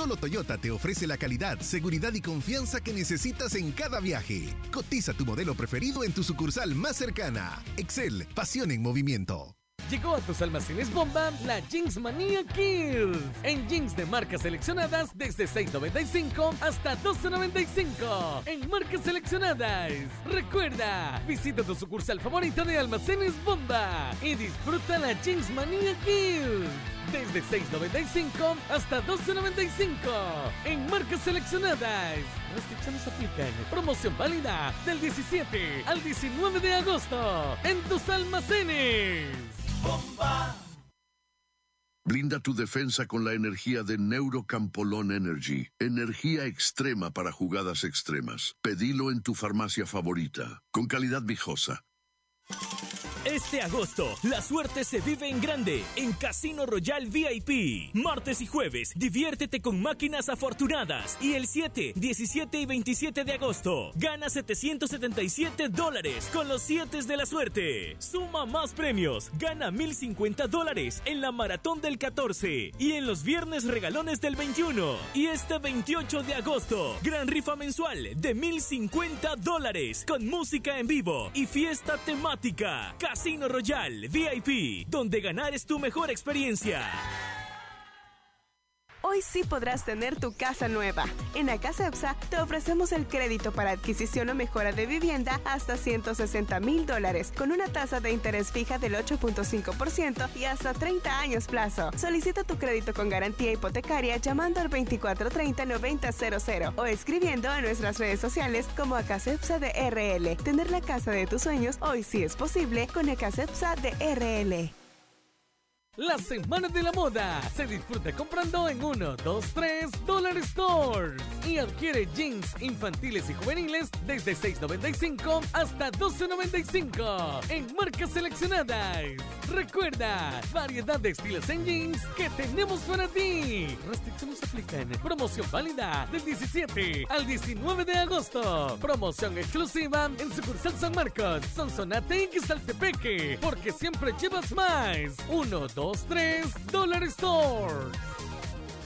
Solo Toyota te ofrece la calidad, seguridad y confianza que necesitas en cada viaje. Cotiza tu modelo preferido en tu sucursal más cercana. Excel, pasión en movimiento. Llegó a tus almacenes Bomba la Jeans Manía Kills. En jeans de marcas seleccionadas desde $6.95 hasta $12.95. En marcas seleccionadas. Recuerda, visita tu sucursal favorita de almacenes Bomba y disfruta la Jeans Manía Kills. Desde $6.95 hasta $12.95. En marcas seleccionadas. Restricciones aplican. Promoción válida del 17 al 19 de agosto. En tus almacenes. ¡Bomba! Blinda tu defensa con la energía de Neurocampolón Energy. Energía extrema para jugadas extremas. Pedilo en tu farmacia favorita. Con calidad viejosa. Este agosto, la suerte se vive en grande en Casino Royal VIP. Martes y jueves, diviértete con máquinas afortunadas. Y el 7, 17 y 27 de agosto, gana $777 con los 7 de la suerte. Suma más premios, gana $1,050 en la maratón del 14 y en los viernes regalones del 21. Y este 28 de agosto, gran rifa mensual de $1,050 con música en vivo y fiesta temática. Casino Royal VIP, donde ganar es tu mejor experiencia. Hoy sí podrás tener tu casa nueva. En Acasepsa te ofrecemos el crédito para adquisición o mejora de vivienda hasta $160,000 con una tasa de interés fija del 8.5% y hasta 30 años plazo. Solicita tu crédito con garantía hipotecaria llamando al 2430-9000 o escribiendo a nuestras redes sociales como Acasepsa de RL. Tener la casa de tus sueños hoy sí es posible con Acasepsa de RL. La Semana de la Moda se disfruta comprando en 1, 2, 3 Dollar Stores y adquiere jeans infantiles y juveniles desde $6.95 hasta $12.95 en marcas seleccionadas. Recuerda, variedad de estilos en jeans que tenemos para ti. Restricciones aplican. Promoción válida del 17 al 19 de agosto. Promoción exclusiva en sucursal San Marcos, Sonsonate y Quezaltepeque, porque siempre llevas más. 1, 2, 3 Dollar Stores.